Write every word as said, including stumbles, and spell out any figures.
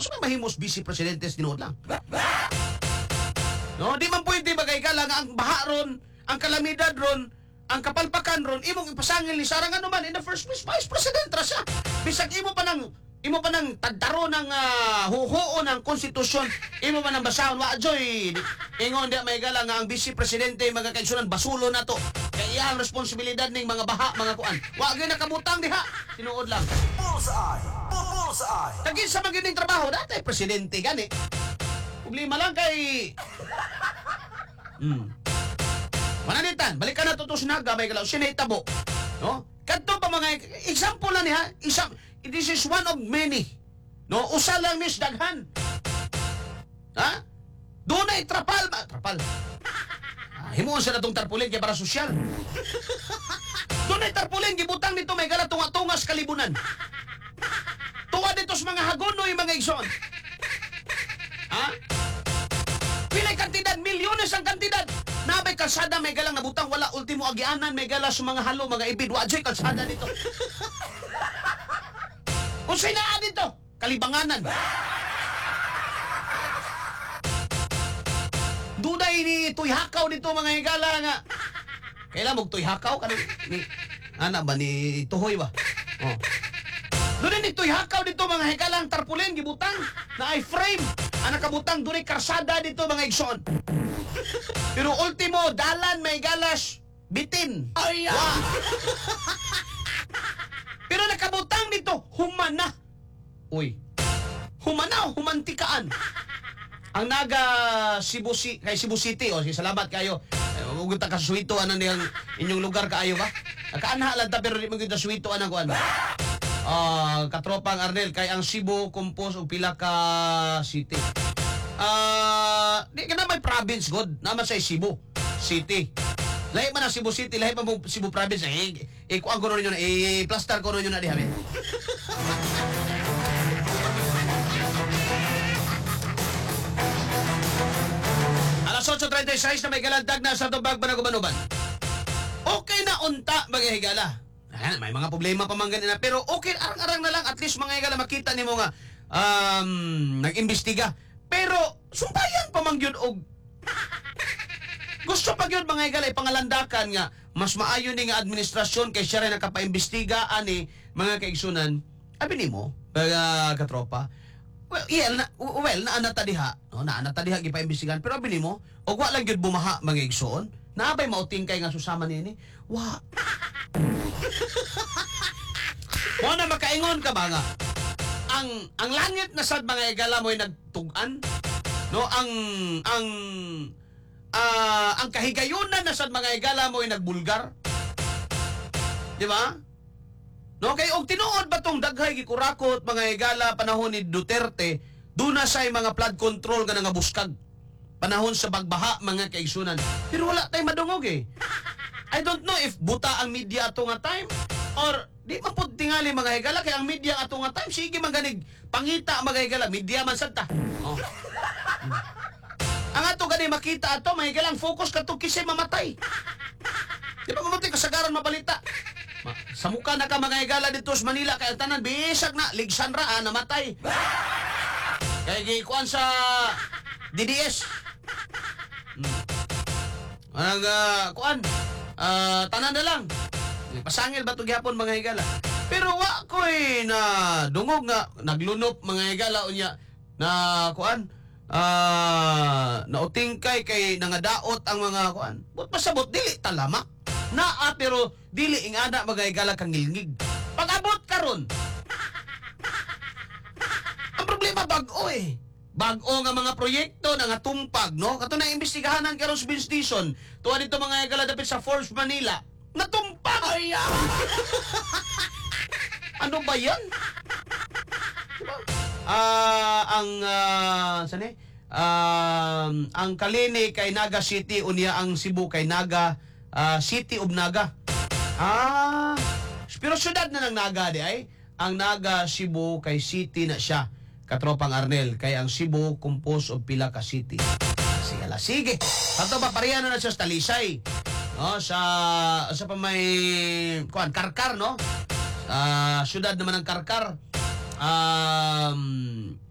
Asa may mahimos vice presidente tinuod lang. No, di man pwede bagay ka lang ang baha ron, ang kalamidad ron, ang kapalpakan ron, imong ipasangil ni Sara nga naman in the first place vice president ra siya. Bisag imo pa nang imo pa nang tagtaro ng uh, huhuo ng konstitusyon, imo pa nang basahon wa joy. Ingon di may gala nga ang vice presidente mga kaigsunan basulo na to. Kay iya ang responsibilidad ning mga baha mga kuan. Wa gyud nakabutang diha. Tinuod lang. Bullseye! Bullseye! Tagin sa magining trabaho dati presidente gani. Problema lang kay Hmm. Mananitan, balikan na to to sinaga may galaw sinitabo. No? Kadto pa mga example na niya, isang this is one of many. No, usa lang nis daghan. Ha? Doon ay trapal ba? Trapal. Ah, himuon sa natong tarpulin kay para sosyal. Doon ay tarpulin gibutang dito may gala tunga-tungas kalibunan. Tuwa dito sa mga hagonoy mga igsoon. Ha? Pilay kantidad, milyones ang kantidad. Nabay kalsada may galang nabutang wala ultimo agianan may gala sa mga halo mga ibid wa joy kalsada dito. Kung sinaan dito, kalibanganan. Duday ni tuyhakaw dito mga higala nga. Kailan mo tuyhakaw kanang ni ana ba ni Tuhoy ba? Oh. Doon ni tuyhakaw dito mga hikalang tarpulin gibutang na i-frame. Ana kabutang dunay karsada dito mga igsoon. Pero ultimo dalan may galas bitin. Ay, wow. Pero nakabutang dito humana. Uy. Humana o humantikaan. Ang naga Cebu City, kay Cebu City o si salamat kayo. Ug ta ka suwito anan diyang inyong lugar kaayo ba? Nakaanha lang ta pero di mo kita suwito anan kuan ba? Ah, uh, katropang Arnel kay ang Cebu compose og pila ka city. Ah, uh, di kana may province god, naman sa Cebu City. Lahi man ang Cebu City, lahi pa mo Cebu province eh. Eh kuan ko ninyo na eh plaster ko ninyo na diha. Alas eight thirty y seis na may galandag na sa tubag Banagubanuban. Okay na unta mga higala. Ayan, may mga problema pa man ganina pero okay arang-arang na lang at least mga higala makita nimo nga um, nag-imbestiga. Pero sumbayan pa man gyud og gusto pa gyud mga higala ipangalandakan nga mas maayo ni nga administrasyon kay siya rin nakapaimbestiga ani mga kaigsunan. Abi nimo mga katropa. Well, yeah, na, well, naanata diha. No, naanata diha gipaimbestigahan pero abi nimo og wa lang gyud bumaha mga igsoon. Naabay mauting kay nga susama nini. Wa. Mo na makaingon ka ba nga? Ang ang langit na sad mga igala mo'y nagtugan. No, ang ang uh, ang kahigayunan na sad mga igala mo'y nagbulgar. Di ba? No, kay og tinuod ba tong daghay gikurakot mga igala panahon ni Duterte, duna say mga flood control nga nga buskag. Panahon sa bagbaha mga kaigsunan. Pero wala tay madungog eh. I don't know if buta ang media ato nga time or di man pud tingali mga higala kay ang media ato nga time sige maganig pangita mga higala media man sad ta. Oh. Hmm. Ang ato gani makita ato mga higalang focus kadto kisay mamatay. Di ba mamatay kasagaran mabalita. Ma, sa mukha na ka mga higala dito sa Manila kay tanan bisag na ligsan ra ah, namatay. Kay gikuan sa D D S. Hmm. Anang uh, kuan uh, tanan na lang pasangil ba ito gihapon mga higala pero wa ko eh na dungog nga naglunop mga higala unya na kuan uh, nautingkay kay nangadaot ang mga kuan but pasabot dili talamak naa pero dili ingana mga higala kang ngilngig pag-abot karon ang problema bag-o eh bag-o nga mga proyekto na nga tumpag, no? Kato na imbestigahanan karon sa Bin Station. Tuwa dito mga higala dapit sa Forbes Manila. Natumpag! Ay, ano ba yan? Ah, uh, ang uh, saan eh? Um, ang Kalini kay Naga City unya ang Cebu kay Naga uh, City of Naga. Ah, pero syudad na ng Naga di ay. Ang Naga Cebu kay City na siya. Katropang Arnel kay ang Cebu compose of pila ka city. Sige la sige. Tanto ba pareha na siya sa Talisay. No, sa sa pa may kuan Karkar no. Ah, uh, syudad naman ng Karkar. Um